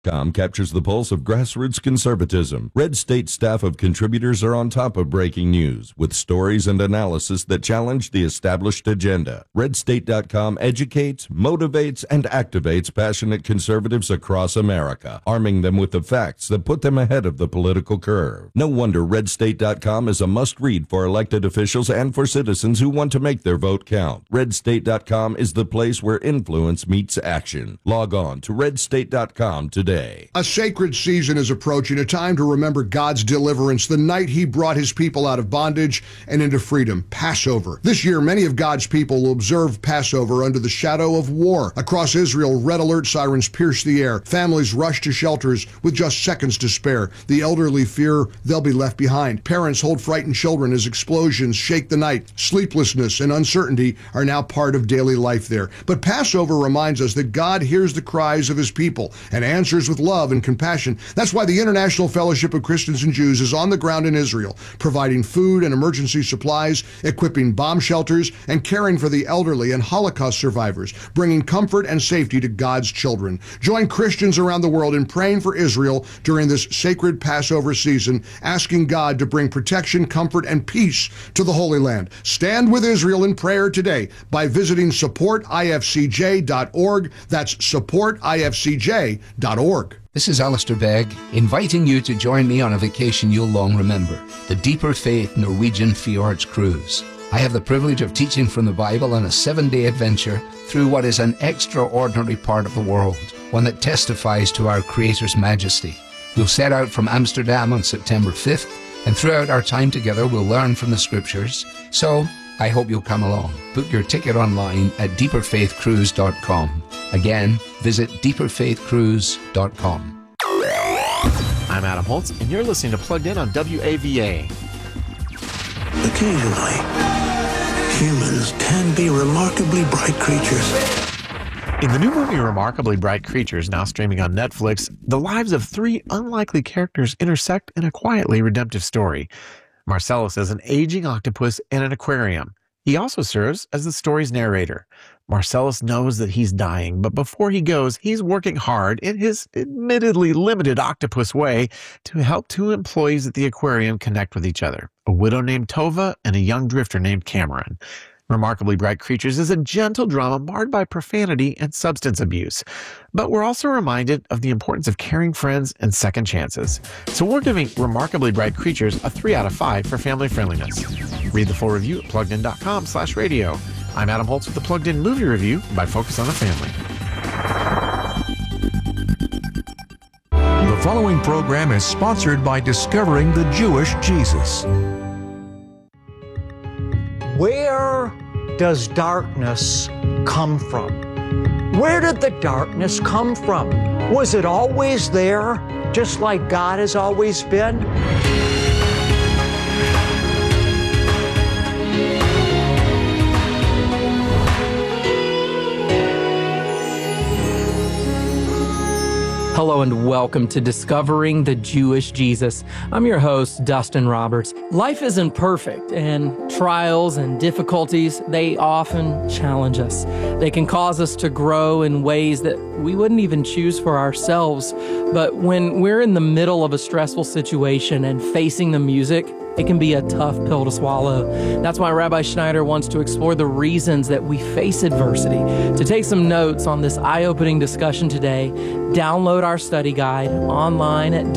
RedState.com captures the pulse of grassroots conservatism. Red State staff of contributors are on top of breaking news with stories and analysis that challenge the established agenda. RedState.com educates, motivates, and activates passionate conservatives across America, arming them with the facts that put them ahead of the political curve. No wonder RedState.com is a must-read for elected officials and for citizens who want to make their vote count. RedState.com is the place where influence meets action. Log on to RedState.com today. A sacred season is approaching, a time to remember God's deliverance, the night he brought his people out of bondage and into freedom, Passover. This year, many of God's people will observe Passover under the shadow of war. Across Israel, red alert sirens pierce the air. Families rush to shelters with just seconds to spare. The elderly fear they'll be left behind. Parents hold frightened children as explosions shake the night. Sleeplessness and uncertainty are now part of daily life there. But Passover reminds us that God hears the cries of his people and answers with love and compassion. That's why the International Fellowship of Christians and Jews is on the ground in Israel, providing food and emergency supplies, equipping bomb shelters, and caring for the elderly and Holocaust survivors, bringing comfort and safety to God's children. Join Christians around the world in praying for Israel during this sacred Passover season, asking God to bring protection, comfort, and peace to the Holy Land. Stand with Israel in prayer today by visiting supportifcj.org. That's supportifcj.org. This is Alistair Begg, inviting you to join me on a vacation you'll long remember, the Deeper Faith Norwegian Fjords Cruise. I have the privilege of teaching from the Bible on a 7-day adventure through what is an extraordinary part of the world, one that testifies to our Creator's majesty. We'll set out from Amsterdam on September 5th, and throughout our time together we'll learn from the Scriptures. So, I hope you'll come along. Book your ticket online at deeperfaithcruise.com. Again, visit deeperfaithcruise.com. I'm Adam Holtz, and you're listening to Plugged In on WAVA. Occasionally, humans can be remarkably bright creatures. In the new movie Remarkably Bright Creatures, now streaming on Netflix, the lives of 3 unlikely characters intersect in a quietly redemptive story. Marcellus is an aging octopus in an aquarium. He also serves as the story's narrator. Marcellus knows that he's dying, but before he goes, he's working hard in his admittedly limited octopus way to help 2 employees at the aquarium connect with each other, a widow named Tova and a young drifter named Cameron. Remarkably Bright Creatures is a gentle drama marred by profanity and substance abuse. But we're also reminded of the importance of caring friends and second chances. So we're giving Remarkably Bright Creatures a 3 out of 5 for family friendliness. Read the full review at pluggedin.com/radio. I'm Adam Holtz with the Plugged In Movie Review by Focus on the Family. The following program is sponsored by Discovering the Jewish Jesus. Where does darkness come from? Where did the darkness come from? Was it always there, just like God has always been? Hello and welcome to Discovering the Jewish Jesus. I'm your host, Dustin Roberts. Life isn't perfect, and trials and difficulties, they often challenge us. They can cause us to grow in ways that we wouldn't even choose for ourselves. But when we're in the middle of a stressful situation and facing the music, it can be a tough pill to swallow. That's why Rabbi Schneider wants to explore the reasons that we face adversity. To take some notes on this eye-opening discussion today, download our study guide online at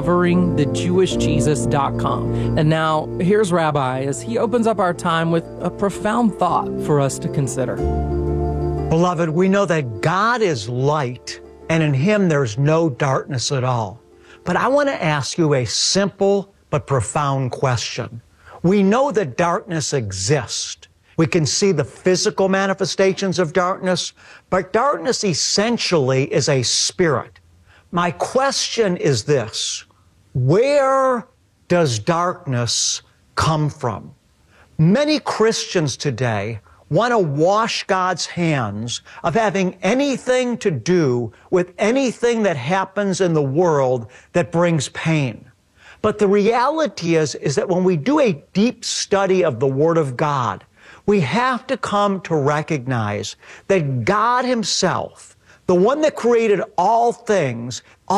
discoveringthejewishjesus.com. And now, here's Rabbi as he opens up our time with a profound thought for us to consider. Beloved, we know that God is light, and in Him there's no darkness at all. But I want to ask you a simple but profound question. We know that darkness exists. We can see the physical manifestations of darkness, but darkness essentially is a spirit. My question is this: where does darkness come from? Many Christians today want to wash God's hands of having anything to do with anything that happens in the world that brings pain. But the reality is that when we do a deep study of the Word of God, we have to come to recognize that God Himself, the one that created all things,